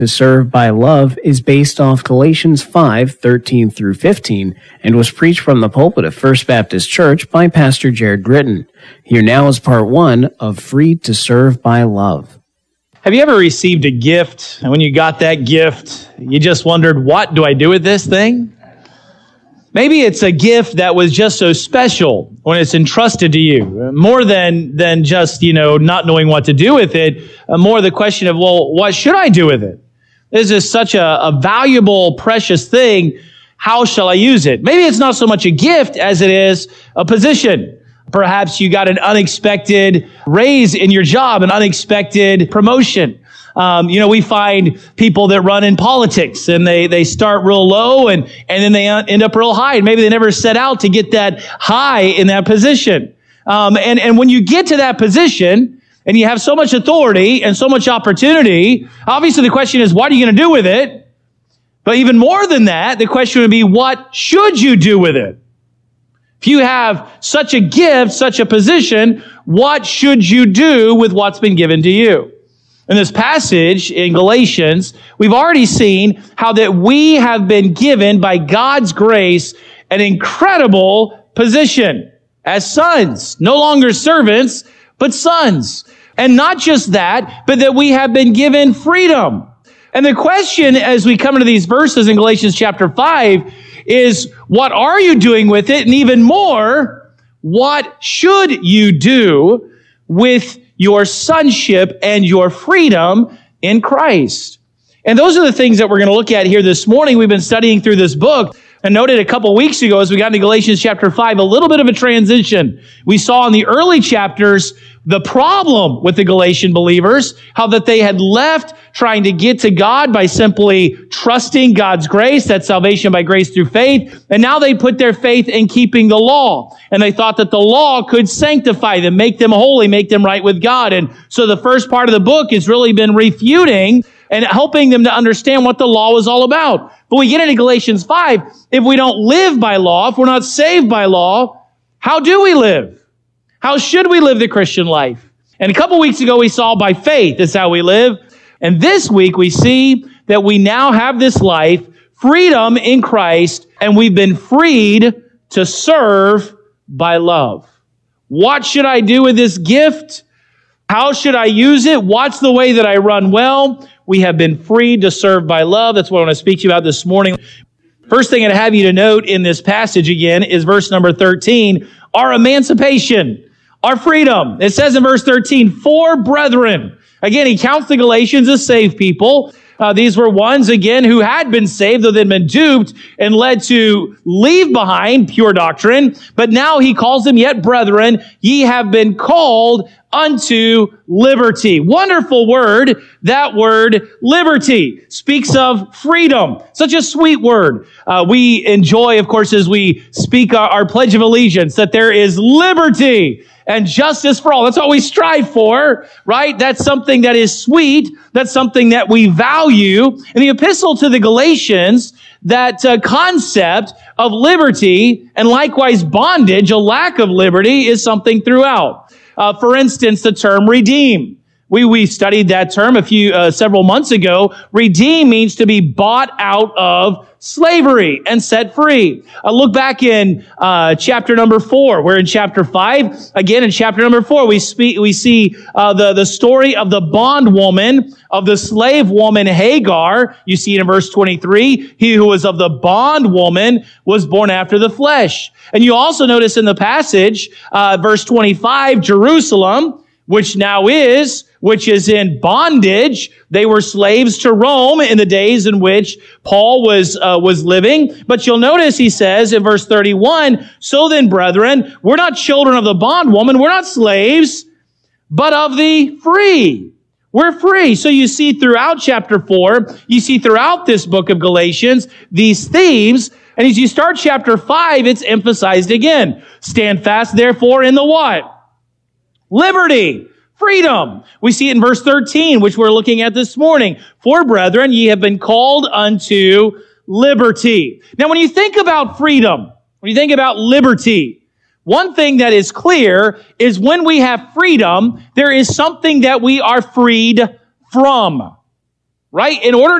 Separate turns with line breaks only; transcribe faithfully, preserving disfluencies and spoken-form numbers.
to Serve by Love is based off Galatians five, thirteen through fifteen, and was preached from the pulpit of First Baptist Church by Pastor Jared Gritton. Here now is part one of Free to Serve by Love.
Have you ever received a gift, and when you got that gift, you just wondered, what do I do with this thing? Maybe it's a gift that was just so special when it's entrusted to you. More than, than just, you know, not knowing what to do with it, uh, more the question of, well, what should I do with it? This is such a, a valuable, precious thing. How shall I use it? Maybe it's not so much a gift as it is a position. Perhaps you got an unexpected raise in your job, an unexpected promotion. Um, you know, we find people that run in politics and they, they start real low and, and then they end up real high. And maybe they never set out to get that high in that position. Um, and, and when you get to that position and you have so much authority and so much opportunity, obviously the question is, what are you going to do with it? But even more than that, the question would be, what should you do with it? If you have such a gift, such a position, what should you do with what's been given to you? In this passage in Galatians, we've already seen how that we have been given by God's grace an incredible position as sons, no longer servants, but sons. And not just that, but that we have been given freedom. And the question as we come into these verses in Galatians chapter five is, what are you doing with it? And even more, what should you do with your sonship and your freedom in Christ? And those are the things that we're going to look at here this morning. We've been studying through this book and noted a couple weeks ago as we got into Galatians chapter five, a little bit of a transition. We saw in the early chapters the problem with the Galatian believers, how that they had left trying to get to God by simply trusting God's grace, that salvation by grace through faith, and now they put their faith in keeping the law. And they thought that the law could sanctify them, make them holy, make them right with God. And so the first part of the book has really been refuting and helping them to understand what the law was all about. But we get into Galatians five, if we don't live by law, if we're not saved by law, how do we live? How should we live the Christian life? And a couple weeks ago we saw by faith is how we live. And this week we see that we now have this life, freedom in Christ, and we've been freed to serve by love. What should I do with this gift? How should I use it? What's the way that I run well? We have been freed to serve by love. That's what I want to speak to you about this morning. First thing I'd have you to note in this passage again is verse number thirteen, our emancipation, our freedom. It says in verse thirteen, for brethren. Again, he counts the Galatians as saved people. Uh, these were ones, again, who had been saved, though they'd been duped and led to leave behind pure doctrine. But now he calls them yet brethren. Ye have been called unto liberty. Wonderful word. That word, liberty, speaks of freedom. Such a sweet word. Uh, we enjoy, of course, as we speak our, our Pledge of Allegiance, that there is liberty and justice for all. That's what we strive for, right? That's something that is sweet. That's something that we value. In the epistle to the Galatians, that uh, concept of liberty and likewise bondage, a lack of liberty, is something throughout. Uh, for instance, the term redeem. We, we studied that term a few, uh, several months ago. Redeem means to be bought out of slavery and set free. Uh, look back in, uh, chapter number four. We're in chapter five. Again, in chapter number four, we speak, we see, uh, the, the story of the bondwoman, of the slave woman Hagar. You see it in verse twenty-three. He who was of the bondwoman was born after the flesh. And you also notice in the passage, uh, verse twenty-five, Jerusalem, which now is, which is in bondage. They were slaves to Rome in the days in which Paul was uh, was living. But you'll notice he says in verse thirty-one, so then, brethren, we're not children of the bondwoman, we're not slaves, but of the free. We're free. So you see throughout chapter four, you see throughout this book of Galatians, these themes. And as you start chapter five, it's emphasized again. Stand fast, therefore, in the what? Liberty. Freedom. We see it in verse thirteen, which we're looking at this morning. For brethren, ye have been called unto liberty. Now, when you think about freedom, when you think about liberty, one thing that is clear is when we have freedom, there is something that we are freed from. right? In order